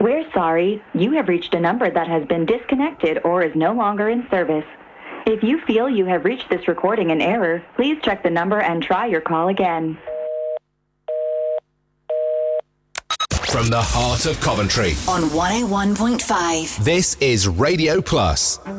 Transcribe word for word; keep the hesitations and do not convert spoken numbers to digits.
We're sorry. You have reached a number that has been disconnected or is no longer in service. If you feel you have reached this recording in error, please check the number and try your call again. From the heart of Coventry on one oh one point five. This is Radio Plus.